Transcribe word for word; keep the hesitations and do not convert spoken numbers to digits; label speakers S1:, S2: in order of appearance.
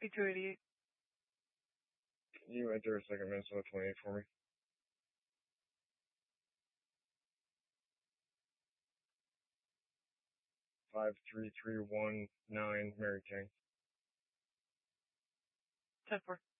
S1: B two eighty-eight.
S2: Can you enter a second Minnesota twenty-eight for me? Five three three one nine Mary King.
S1: ten four.